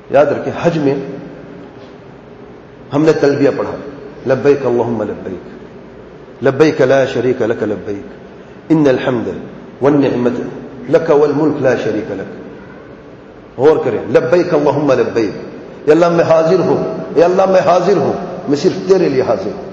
یاد رکھیں حج میں ہم نے تلبیہ پڑھا، لبیک اللہم لبیک لبیک لا شریک لک لبیک ان الحمد والنعمت لک والملک لا شریک لک. غور کریں، لبیک اللہم لبیک، یا اللہ میں حاضر ہوں، یا اللہ میں حاضر ہوں، میں صرف تیرے لیے حاضر ہوں.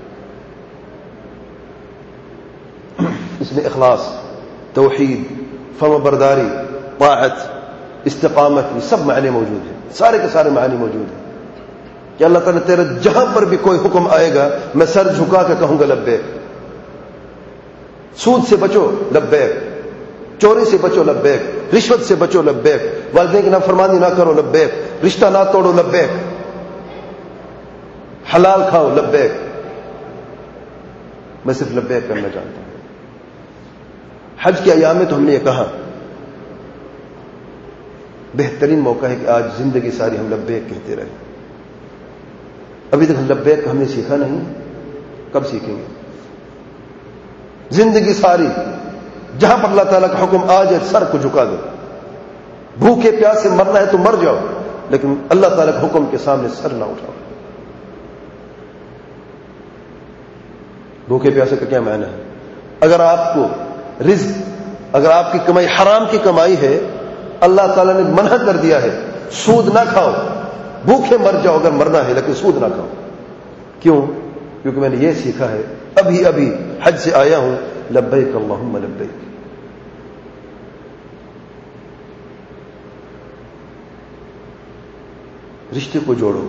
اس میں اخلاص، توحید، فرما برداری، طاعت، استقامت، یہ سب معنی موجود ہیں، سارے کے سارے معنی موجود ہیں کہ اللہ تعالیٰ تیرا جہاں پر بھی کوئی حکم آئے گا میں سر جھکا کے کہوں گا لبیک. سود سے بچو لبیک، چوری سے بچو لبیک، رشوت سے بچو لبیک، والدین کی نافرمانی نہ کرو لبیک، رشتہ نہ توڑو لبیک، حلال کھاؤ لبیک. میں صرف لبیک کرنا جانتا ہوں. حج کے ایام میں تو ہم نے یہ کہا بہترین موقع ہے کہ آج زندگی ساری ہم لبیک کہتے رہے. ابھی تک لبیک ہم نے سیکھا نہیں، کب سیکھیں گے؟ زندگی ساری جہاں پر اللہ تعالیٰ کا حکم آ جائے سر کو جھکا دو. بھوکے پیاس سے مرنا ہے تو مر جاؤ، لیکن اللہ تعالیٰ کے حکم کے سامنے سر نہ اٹھاؤ. بھوکے پیاسے کا کیا معنی ہے؟ اگر آپ کو رزق، اگر آپ کی کمائی حرام کی کمائی ہے، اللہ تعالیٰ نے منع کر دیا ہے سود نہ کھاؤ، بھوکے مر جاؤ اگر مرنا ہے، لیکن سود نہ کھاؤ. کیوں؟ کیونکہ میں نے یہ سیکھا ہے، ابھی ابھی حج سے آیا ہوں، لبیک اللہم لبیک. رشتے کو جوڑو.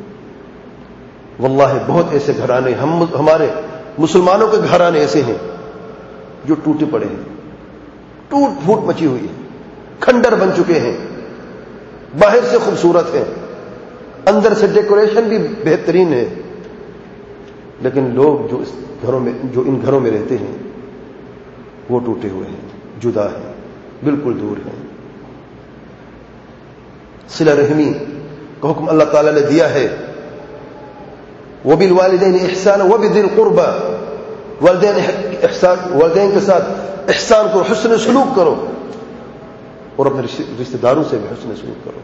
واللہ بہت ایسے گھرانے ہمارے مسلمانوں کے گھرانے ایسے ہیں جو ٹوٹے پڑے ہیں، ٹوٹ پھوٹ مچی ہوئی ہے، کھنڈر بن چکے ہیں، باہر سے خوبصورت ہیں، اندر سے ڈیکوریشن بھی بہترین ہے، لیکن لوگ جو ان گھروں میں رہتے ہیں وہ ٹوٹے ہوئے ہیں، جدا ہیں، بالکل دور ہیں. صلہ رحمی کا حکم اللہ تعالی نے دیا ہے، وبالوالدین احسانا وبذی القربى، والدین کے ساتھ احسان کرو، حسن سلوک کرو، اور اپنے رشتہ داروں سے بھی حسن سلوک کرو.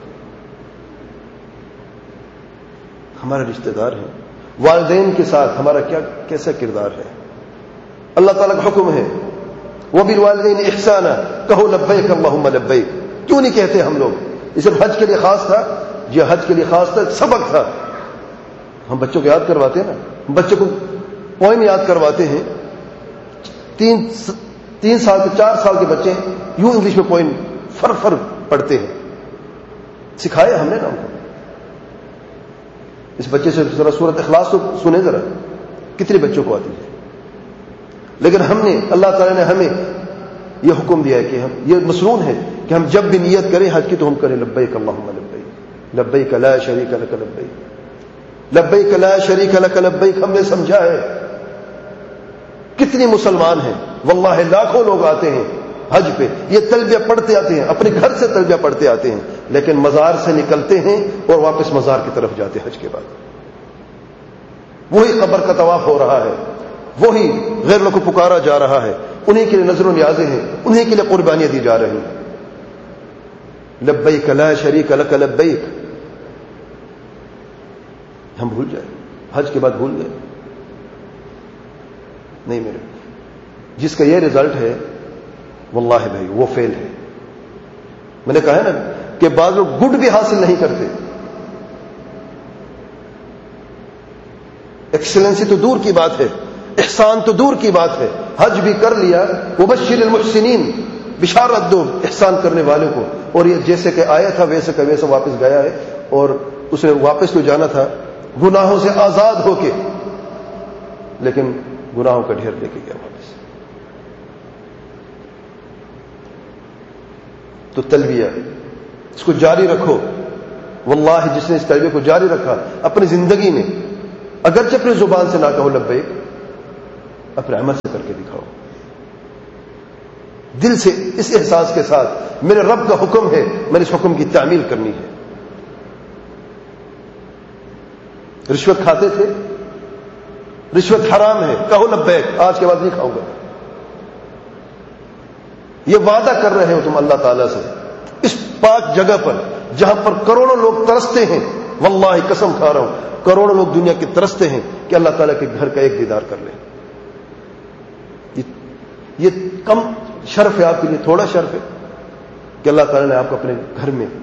ہمارے رشتہ دار ہیں، والدین کے ساتھ ہمارا کیسا کردار ہے؟ اللہ تعالیٰ کا حکم ہے وبالوالدین احسانا، کہو لبیک اللہم لبیک. کیوں نہیں کہتے ہم لوگ؟ یہ صرف حج کے لیے خاص تھا؟ یہ حج کے لیے خاص تھا، سبق تھا. ہم بچوں کو یاد کرواتے ہیں نا، بچوں کو پوائم یاد کرواتے ہیں. 3 سال کے 4 سال کے بچے یوں انگلش میں پوائم فر پڑھتے ہیں. سکھایا ہم نے نا ان کو. اس بچے سے ذرا سورۃ اخلاص تو سنیں ذرا، کتنے بچوں کو آتی ہے. لیکن ہم نے، اللہ تعالیٰ نے ہمیں یہ حکم دیا ہے کہ ہم یہ مسنون ہے کہ ہم جب بھی نیت کریں حج کی تو ہم کریں لبیک اللہم لبیک لبیک لا شریک لک لبیک لبیک لا شریک لک لبیک. ہم نے سمجھا ہے کتنے مسلمان ہیں، واللہ لاکھوں لوگ آتے ہیں حج پہ، یہ تلبیہ پڑھتے آتے ہیں، اپنے گھر سے تلبیہ پڑھتے آتے ہیں، لیکن مزار سے نکلتے ہیں اور واپس مزار کی طرف جاتے ہیں حج کے بعد. وہی قبر کا طواف ہو رہا ہے، وہی غیر کو پکارا جا رہا ہے، انہی کے لیے نظر و نیازیں ہیں، انہی کے لیے قربانیاں دی جا رہی ہیں. لبیک لا شریک لک لبیک. ہم بھول جائیں، حج کے بعد بھول گئے. نہیں میرے، جس کا یہ رزلٹ ہے واللہ بھائی وہ فیل ہے. میں نے کہا ہے نا کہ بعض لوگ گڈ بھی حاصل نہیں کرتے، ایکسلنسی تو دور کی بات ہے، احسان تو دور کی بات ہے. حج بھی کر لیا، وبشر المحسنین، بشارت دو احسان کرنے والوں کو. اور یہ جیسے کہ آیا تھا ویسے کا ویسے واپس گیا ہے، اور اس نے واپس تو جانا تھا گناہوں سے آزاد ہو کے، لیکن گناہوں کا ڈھیر لے کے گیا واپس. تو تلبیہ اس کو جاری رکھو. واللہ جس نے اس تلبیہ کو جاری رکھا اپنی زندگی میں، اگرچہ اپنی زبان سے نہ کہو لبیک، اپنے عمل سے کر کے دکھاؤ، دل سے اس احساس کے ساتھ میرے رب کا حکم ہے، میں نے اس حکم کی تعمیل کرنی ہے. رشوت کھاتے تھے، رشوت حرام ہے، کہو لبیک، آج کے بعد نہیں کھاؤں گا. یہ وعدہ کر رہے ہو تم اللہ تعالیٰ سے اس پاک جگہ پر جہاں پر کروڑوں لوگ ترستے ہیں، واللہ قسم کھا رہا ہوں کروڑوں لوگ دنیا کے ترستے ہیں کہ اللہ تعالیٰ کے گھر کا ایک دیدار کر لیں. یہ کم شرف ہے آپ کے لیے، تھوڑا شرف ہے کہ اللہ تعالیٰ نے آپ کو اپنے گھر میں،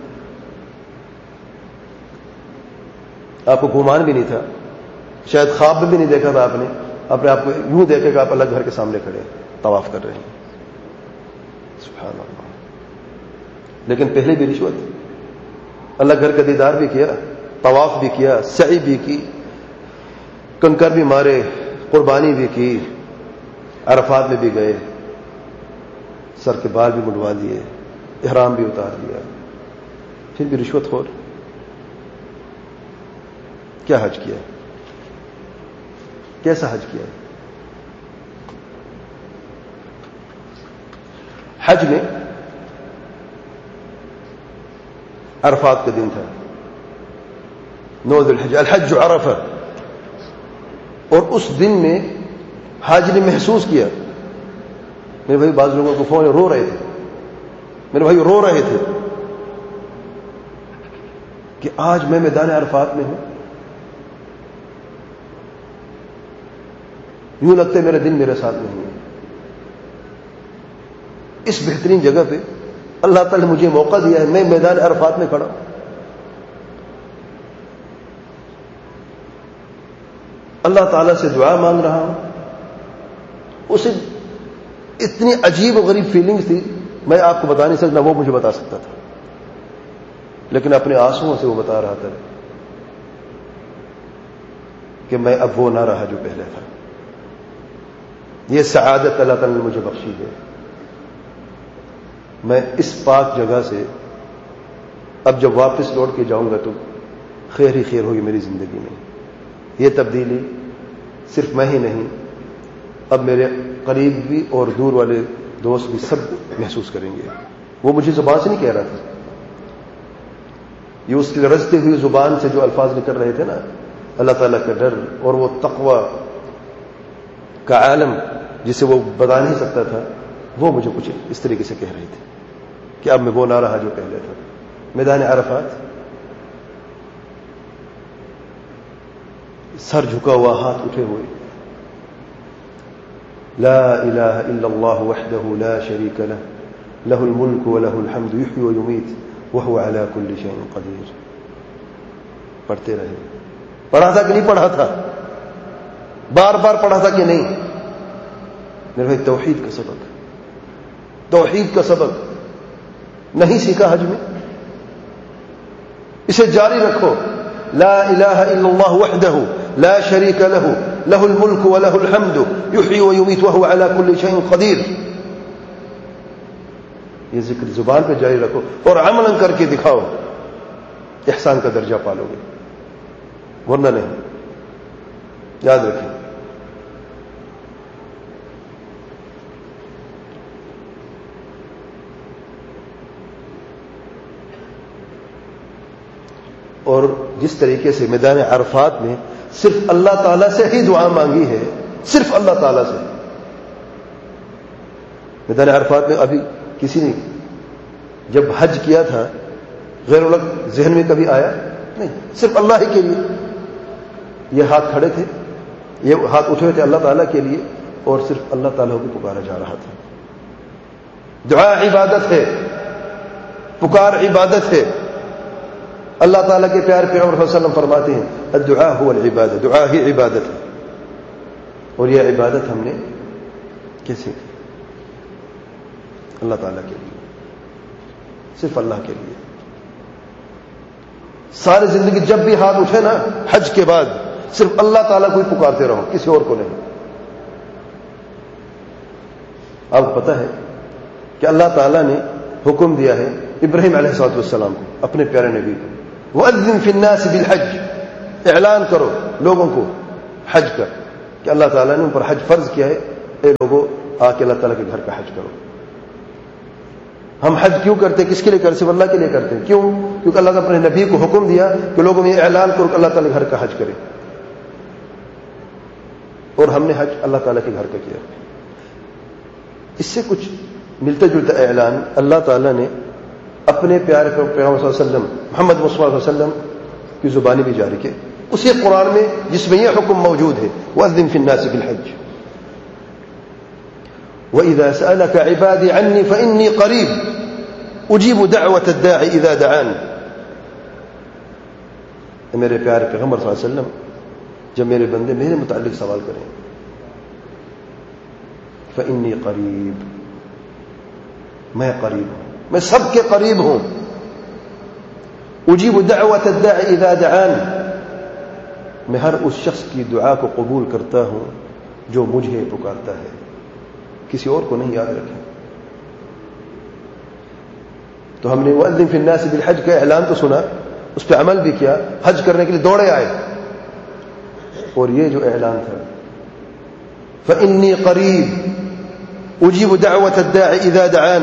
آپ کو گمان بھی نہیں تھا، شاید خواب میں بھی نہیں دیکھا تھا آپ نے اپنے آپ کو یوں دیکھے کہ آپ اللہ گھر کے سامنے کھڑے طواف کر رہے ہیں. سبحان اللہ. لیکن پہلے بھی رشوت، اللہ گھر کا دیدار بھی کیا، طواف بھی کیا، سعی بھی کی، کنکر بھی مارے، قربانی بھی کی، عرفات میں بھی گئے، سر کے بال بھی منڈوا دیے، احرام بھی اتار دیا، پھر بھی رشوت خور. کیا حج کیا؟ کیسا حج کیا؟ حج میں عرفات کا دن تھا، 9 ذی الحجہ، الحج عرفہ، اور اس دن میں حاج نے محسوس کیا، میرے بھائی بعض لوگوں کو فون رو رہے تھے، میرے بھائی رو رہے تھے کہ آج میں میدان عرفات میں ہوں، یوں لگتا ہے میرا دن میرے ساتھ نہیں ہے. اس بہترین جگہ پہ اللہ تعالی نے مجھے موقع دیا ہے، میں میدان عرفات میں کھڑا ہوں. اللہ تعالیٰ سے دعا مانگ رہا ہوں. اسے اتنی عجیب و غریب فیلنگز تھی، میں آپ کو بتا نہیں سکتا، وہ مجھے بتا سکتا تھا، لیکن اپنے آنسوؤں سے وہ بتا رہا تھا کہ میں اب وہ نہ رہا جو پہلے تھا. یہ سعادت اللہ تعالیٰ نے مجھے بخشی ہے. میں اس پاک جگہ سے اب جب واپس لوٹ کے جاؤں گا تو خیر ہی خیر ہوگی میری زندگی میں. یہ تبدیلی صرف میں ہی نہیں، اب میرے قریب بھی اور دور والے دوست بھی سب محسوس کریں گے. وہ مجھے زبان سے نہیں کہہ رہا تھا، یہ اس کی رجتے ہوئی زبان سے جو الفاظ نکل رہے تھے نا، اللہ تعالیٰ کا ڈر اور وہ تقوی کا عالم جسے وہ بتا نہیں سکتا تھا، وہ مجھے کچھ اس طریقے سے کہہ رہے تھے کہ اب میں وہ نہ رہا جو پہلے تھا. میدان عرفات، سر جھکا ہوا، ہاتھ اٹھے ہوئے، لا الہ الا اللہ وحدہ لا شریک لہ لہ الملک ولہ الحمد یحیی ویمیت وہو علی کل شیء قدیر. پڑھتے رہے. پڑھا تھا کہ نہیں پڑھا تھا؟ بار بار پڑھا تھا کہ نہیں؟ میرے بھائی توحید کا سبق، توحید کا سبق نہیں سیکھا حج میں؟ اسے جاری رکھو. لا الہ الا اللہ وحدہ لا شریک لہ لہ الملک ولہ الحمد یحیی ویمیت وہو علی کل شیء قدیر. یہ ذکر زبان پہ جاری رکھو اور عملاً کر کے دکھاؤ، احسان کا درجہ پالو گے، ورنہ نہیں. یاد رکھیں. اور جس طریقے سے میدان عرفات میں صرف اللہ تعالیٰ سے ہی دعا مانگی ہے، صرف اللہ تعالیٰ سے. میدان عرفات میں ابھی کسی نے جب حج کیا تھا غیر اللہ ذہن میں کبھی آیا نہیں، صرف اللہ ہی کے لیے. یہ ہاتھ کھڑے تھے، یہ ہاتھ اٹھے تھے اللہ تعالیٰ کے لیے، اور صرف اللہ تعالیٰ کو پکارا جا رہا تھا. دعا عبادت ہے، پکار عبادت ہے. اللہ تعالیٰ کے پیار پیغمبر صلی اللہ علیہ وسلم فرماتے ہیں الدعاء هو العبادہ، دعا ہی عبادت ہے. اور یہ عبادت ہم نے کیسے کی؟ اللہ تعالیٰ کے لیے، صرف اللہ کے لیے. ساری زندگی جب بھی ہاتھ اٹھے نا حج کے بعد صرف اللہ تعالیٰ کو ہی پکارتے رہو، کسی اور کو نہیں. آپ کو پتہ ہے کہ اللہ تعالیٰ نے حکم دیا ہے ابراہیم علیہ السلام کو، اپنے پیارے نبی کو، وَأَذِّن فِي النَّاسِ بِالْحَجِّ، اعلان کرو لوگوں کو حج کا، کہ اللہ تعالیٰ نے ان پر حج فرض کیا ہے. اے لوگوں آ کے اللہ تعالیٰ کے گھر کا حج کرو. ہم حج کیوں کرتے؟ کس کے لیے کرتے؟ صرف اللہ کے لیے کرتے ہیں. کیوں؟ کیونکہ اللہ نے اپنے نبی کو حکم دیا کہ لوگوں میں یہ اعلان کرو کہ اللہ تعالیٰ کے گھر کا حج کرے. اور ہم نے حج اللہ تعالیٰ کے گھر کا کیا. اس سے کچھ ملتا جلتا اعلان اللہ تعالیٰ نے اپنے پیارے پیغمبر صلی اللہ علیہ وسلم محمد مصطفیٰ صلی اللہ علیہ وسلم کی زبانی بھی جاری کی، اسی قرآن میں جس میں یہ حکم موجود ہے وَأَذِّن فِي النَّاسِ بِالْحَجِّ وَإِذَا سَأَلَكَ عِبَادِي عَنِّي فَإِنِّي قَرِيبٌ أُجِيبُ دَعْوَةَ الدَّاعِ إِذَا دَعَانِ۔ میرے پیارے پیغمبر صلی اللہ علیہ وسلم جب میرے بندے میرے متعلق سوال کریں فَإِنِّي قَرِيبٌ، میں قریب ہوں، میں سب کے قریب ہوں۔ اجیب دعوت الداعی اذا دعان، میں ہر اس شخص کی دعا کو قبول کرتا ہوں جو مجھے پکارتا ہے، کسی اور کو نہیں، یاد رکھیں۔ تو ہم نے وَأَذِّن فِي النَّاسِ بِالْحَجِّ کا اعلان تو سنا، اس پہ عمل بھی کیا، حج کرنے کے لیے دوڑے آئے، اور یہ جو اعلان تھا فَإِنِّي قَرِيبٌ اجیب دعوت الداعی اذا دعان،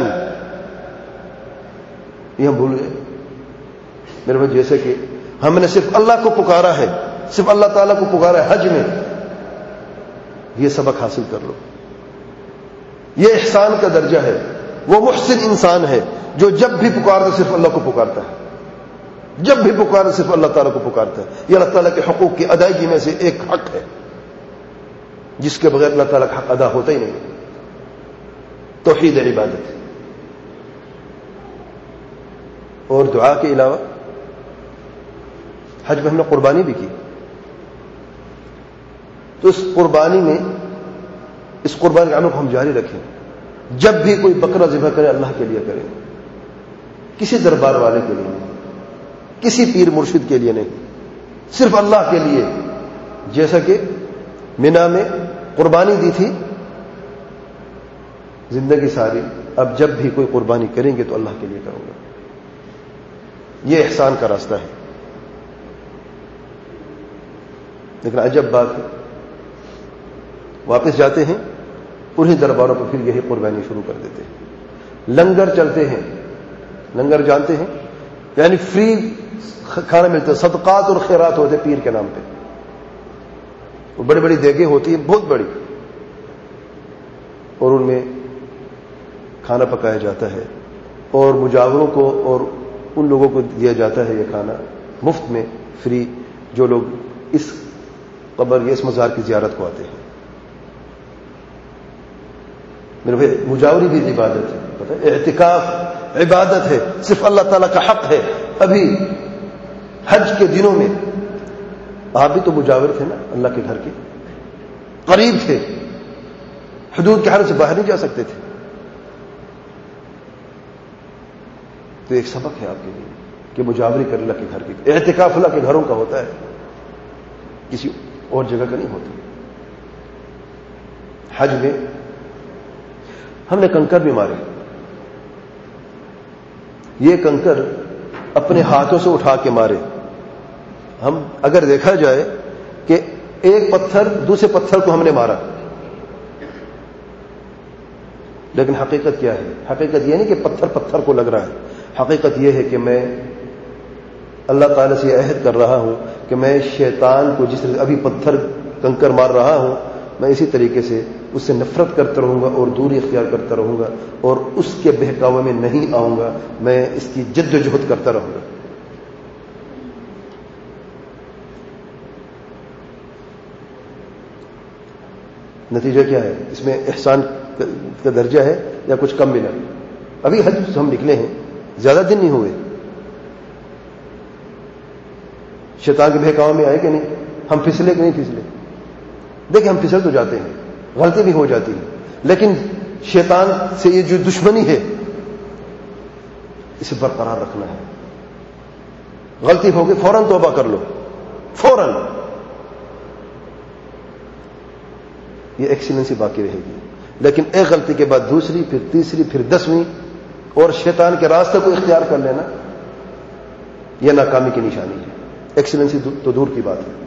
یہ ہم بھول گئے میرے بھائی۔ جیسے کہ ہم نے صرف اللہ کو پکارا ہے، صرف اللہ تعالیٰ کو پکارا ہے حج میں، یہ سبق حاصل کر لو، یہ احسان کا درجہ ہے۔ وہ محسن انسان ہے جو جب بھی پکارتا صرف اللہ کو پکارتا ہے، جب بھی پکارتا صرف اللہ تعالیٰ کو پکارتا ہے۔ یہ اللہ تعالیٰ کے حقوق کی ادائیگی میں سے ایک حق ہے جس کے بغیر اللہ تعالیٰ کا حق ادا ہوتا ہی نہیں، توحید عبادت۔ اور دعا کے علاوہ حج میں ہم نے قربانی بھی کی، تو اس قربانی میں اس قربانی کے عمل کو ہم جاری رکھیں۔ جب بھی کوئی بکرا ذبح کرے اللہ کے لیے کریں، کسی دربار والے کے لیے نہیں، کسی پیر مرشد کے لیے نہیں، صرف اللہ کے لیے۔ جیسا کہ مینا میں قربانی دی تھی زندگی ساری، اب جب بھی کوئی قربانی کریں گے تو اللہ کے لیے کروں گا، یہ احسان کا راستہ ہے۔ لیکن عجب بات ہے، واپس جاتے ہیں انہیں درباروں پر پھر یہی قربانی شروع کر دیتے ہیں۔ لنگر چلتے ہیں، لنگر جانتے ہیں، یعنی فری کھانا ملتا ہے، صدقات اور خیرات ہوتے پیر کے نام پہ، وہ بڑی بڑی دیگیں ہوتی ہیں بہت بڑی، اور ان میں کھانا پکایا جاتا ہے، اور مجاوروں کو اور ان لوگوں کو دیا جاتا ہے یہ کھانا مفت میں، فری، جو لوگ اس قبر یا اس مزار کی زیارت کو آتے ہیں۔ میرے بھائی مجاوری بھی عبادت ہے، پتہ ہے، اعتکاف عبادت ہے، صرف اللہ تعالیٰ کا حق ہے۔ ابھی حج کے دنوں میں آپ بھی تو مجاور تھے نا، اللہ کے گھر کے قریب تھے، حدود کے حرم سے باہر نہیں جا سکتے تھے، تو ایک سبق ہے آپ کے لیے کہ مجاوری کر اللہ کے گھر کی، اعتکاف اللہ کے گھروں کا ہوتا ہے، کسی اور جگہ کا نہیں ہوتا۔ حج میں ہم نے کنکر بھی مارے، یہ کنکر اپنے ہاتھوں سے اٹھا کے مارے۔ ہم اگر دیکھا جائے کہ ایک پتھر دوسرے پتھر کو ہم نے مارا، لیکن حقیقت کیا ہے؟ حقیقت یہ نہیں کہ پتھر پتھر کو لگ رہا ہے، حقیقت یہ ہے کہ میں اللہ تعالیٰ سے یہ عہد کر رہا ہوں کہ میں شیطان کو جس طرح ابھی پتھر کنکر مار رہا ہوں، میں اسی طریقے سے اس سے نفرت کرتا رہوں گا اور دوری اختیار کرتا رہوں گا، اور اس کے بہکاوے میں نہیں آؤں گا، میں اس کی جد و جہد کرتا رہوں گا۔ نتیجہ کیا ہے؟ اس میں احسان کا درجہ ہے یا کچھ کم ملا؟ ابھی حج سے ہم نکلے ہیں، زیادہ دن نہیں ہوئے، شیطان کے بہکاوے میں آئے کہ نہیں؟ ہم پھسلے کہ نہیں پھسلے؟ دیکھیں ہم پھسل تو جاتے ہیں، غلطی بھی ہو جاتی ہے، لیکن شیطان سے یہ جو دشمنی ہے اسے برقرار رکھنا ہے۔ غلطی ہو گئی فوراً توبہ کر لو، فوراً، یہ ایکسیلنسی باقی رہے گی۔ لیکن ایک غلطی کے بعد دوسری، پھر تیسری، پھر 10ویں، اور شیطان کے راستے کو اختیار کر لینا، یہ ناکامی کی نشانی ہے۔ ایکسیلنسی تو دور کی بات ہے۔